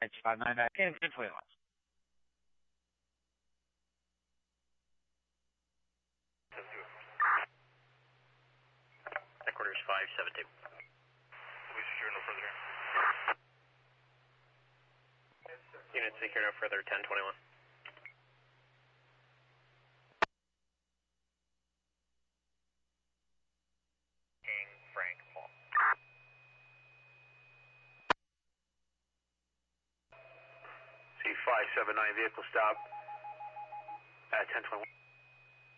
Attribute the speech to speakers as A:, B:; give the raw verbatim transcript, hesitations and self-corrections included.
A: five nine back in, ten twenty-one.
B: Headquarters five seven two. We secure no further. Unit secure no further, ten twenty-one. King Frank Paul. C five seven nine vehicle stop at ten twenty-one.